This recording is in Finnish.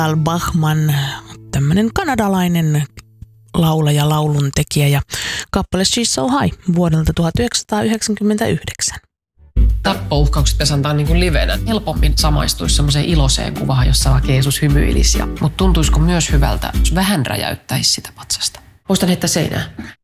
Al Bachman, tämmöinen kanadalainen laulaja, lauluntekijä ja kappale She's So High vuodelta 1999. Tappouhkaukset pitäisi antaa niin kuin livenä. Helpommin samaistuisi semmoiseen iloiseen kuvaan, jossa vaikka Jeesus hymyilisi. Mutta tuntuisiko myös hyvältä, jos vähän räjäyttäisi sitä patsasta? Muistan heittää seinään.